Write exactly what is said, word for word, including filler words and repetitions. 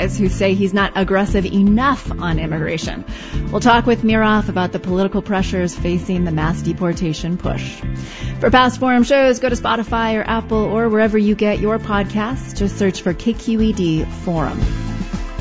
guys who say he's not aggressive enough on immigration. We'll talk with Miroff about the political pressures facing the mass deportation push. For past Forum shows, go to Spotify or Apple or wherever you get your podcasts. Just search for K Q E D Forum.